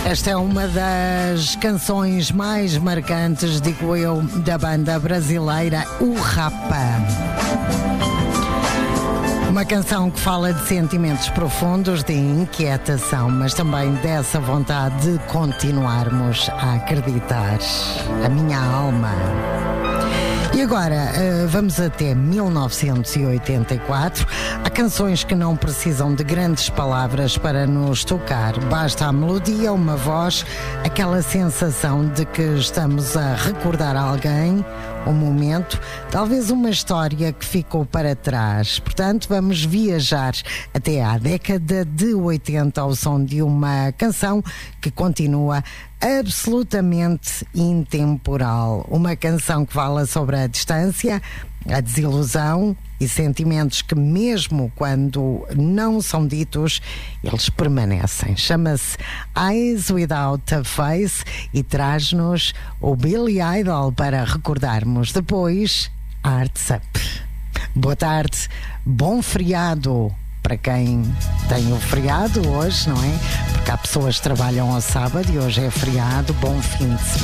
Esta é uma das canções mais marcantes, digo eu, da banda brasileira O Rapa. Uma canção que fala de sentimentos profundos, de inquietação, mas também dessa vontade de continuarmos a acreditar. A minha alma. E agora, vamos até 1984. Há canções que não precisam de grandes palavras para nos tocar. Basta a melodia, uma voz, aquela sensação de que estamos a recordar alguém, um momento, talvez uma história que ficou para trás. Portanto, vamos viajar até à década de 80 ao som de uma canção que continua absolutamente intemporal. Uma canção que fala sobre a distância, a desilusão e sentimentos que, mesmo quando não são ditos, eles permanecem. Chama-se Eyes Without a Face e traz-nos o Billy Idol para recordarmos. Depois, Hearts Up. Boa tarde, bom feriado para quem tem o feriado hoje, não é? Porque há pessoas que trabalham ao sábado e hoje é feriado. Bom fim de semana.